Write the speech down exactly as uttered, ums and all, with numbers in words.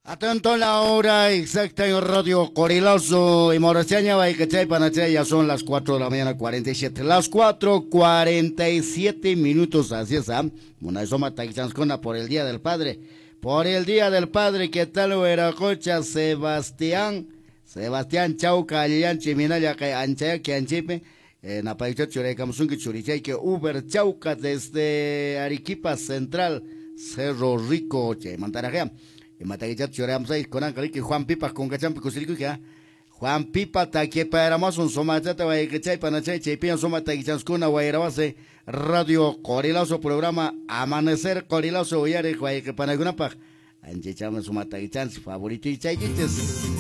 Atento a la hora exacta en Radio Corilazo y Morachaña, Baicachay, Panachay, ya son las cuatro de la mañana, cuarenta y siete. Las cuatro, cuarenta y siete minutos, así es, ¿ah? Una soma taixanscona por el Día del Padre. Por el Día del Padre, ¿qué tal, Veracocha, Sebastián? Sebastián Chauca, Alian, Chiminaya, Anchaya, que Anchipe, en Apaicho, Churecamsun, Churichay, que Uber Chauca desde Arequipa Central, Cerro Rico, Che, Mantarajea. Y Mataguichat Choramsay, con Ancalique, Juan Pipa, con Cachampi, Cusilica, Juan Pipa, Taque, Paramos, un Somatata, Baicachay, Panachay, Chepian, Somataguichanscuna, Guairabase, Radio Corilazo, programa Amanecer Corilazo, Yare, Guayque, Panagunapag, Anchichamos, Somataguichans, favorito y Chayiches.